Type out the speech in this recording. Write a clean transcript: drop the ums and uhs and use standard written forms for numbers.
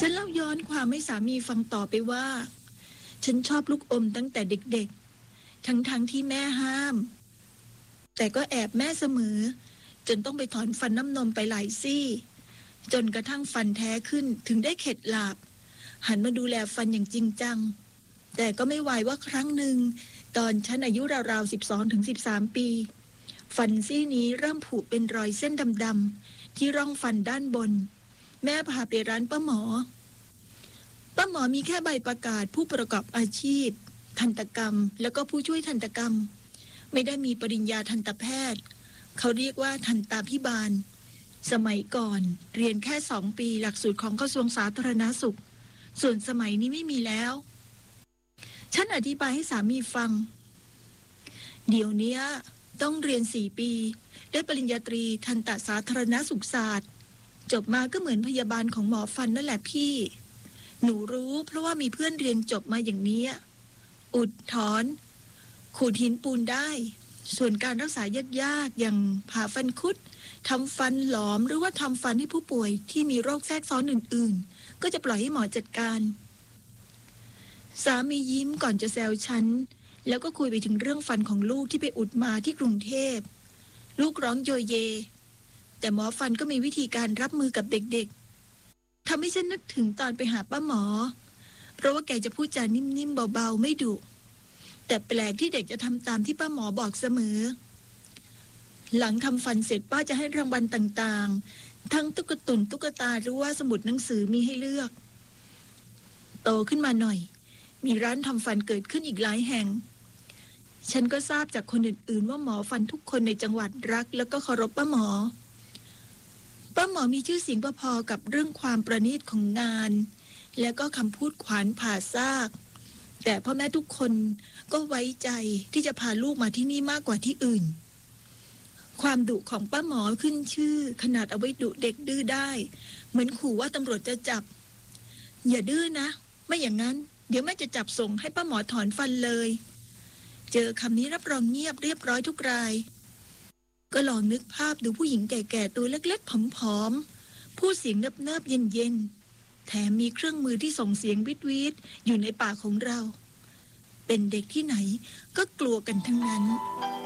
ฉันเล่าย้อนความให้สามีฟังต่อไปว่าฉันชอบลูกอมตั้งแต่เด็กๆทั้งที่แม่ห้ามแต่ก็แอบแม่เสมอจนต้องไปถอนฟันน้ำนมไปหลายซี่จนกระทั่งฟันแท้ขึ้นถึงได้เข็ดหลาบหันมาดูแลฟันอย่างจริงจังแต่ก็ไม่ไหวว่าครั้งหนึ่งตอนฉันอายุราวๆ12 ถึง 13 ปีฟันซี่นี้เริ่มผุเป็นรอยเส้นดำๆที่ร่องฟันด้านบนแม่พาไปร้านป้าหมอมีแค่ใบประกาศผู้ประกอบอาชีพทันตกรรมแล้วก็ผู้ช่วยทันตกรรมไม่ได้มีปริญญาทันตแพทย์เขาเรียกว่าทันตาภิบาลสมัยก่อนเรียนแค่2 ปีหลักสูตรของกระทรวงสาธารณสุขส่วนสมัยนี้ไม่มีแล้วฉันอธิบายให้สามีฟังเดี๋ยวนี้ต้องเรียน4 ปีได้ปริญญาตรีทันตสาธารณสุขศาสตร์จบมาก็เหมือนพยาบาลของหมอฟันนั่นแหละพี่หนูรู้เพราะว่ามีเพื่อนเรียนจบมาอย่างนี้อุดถอนขูดหินปูนได้ส่วนการรักษายากๆอย่างผ่าฟันคุดทำฟันหลอมหรือว่าทำฟันให้ผู้ป่วยที่มีโรคแทรกซ้อนอื่นๆก็จะปล่อยให้หมอจัดการสามียิ้มก่อนจะแซวฉันแล้วก็คุยไปถึงเรื่องฟันของลูกที่ไปอุดมาที่กรุงเทพลูกร้องโยเยแต่หมอฟันก็มีวิธีการรับมือกับเด็กๆทำให้ฉันนึกถึงตอนไปหาป้าหมอเพราะว่าแกจะพูดจานิ่มๆเบาๆไม่ดุแต่แปลกที่เด็กจะทำตามที่ป้าหมอบอกเสมอหลังทำฟันเสร็จป้าจะให้รางวัลต่างๆทั้งตุ๊กตุนตุ๊กตาหรือว่าสมุดหนังสือมีให้เลือกโตขึ้นมาหน่อยมีร้านทำฟันเกิดขึ้นอีกหลายแห่งฉันก็ทราบจากคนอื่นๆว่าหมอฟันทุกคนในจังหวัดรักแล้วก็เคารพป้าหมอมีชื่อเสียงพอๆกับเรื่องความประณีตของงานแล้วก็คำพูดขวานผ่าซากแต่พ่อแม่ทุกคนก็ไว้ใจที่จะพาลูกมาที่นี่มากกว่าที่อื่นความดุของป้าหมอขึ้นชื่อขนาดเอาไว้ดุเด็กดื้อได้เหมือนขู่ว่าตำรวจจะจับอย่าดื้อนะไม่อย่างนั้นเดี๋ยวแม่จะจับส่งให้ป้าหมอถอนฟันเลยเจอคำนี้รับรองเงียบเรียบร้อยทุกรายก็ลองนึกภาพดูผู้หญิงแก่ๆตัวเล็กๆผอมๆพูดเสียงเนิบๆเย็นๆแถมมีเครื่องมือที่ส่งเสียงวิดๆอยู่ในปากของเราเป็นเด็กที่ไหนก็กลัวกันทั้งนั้น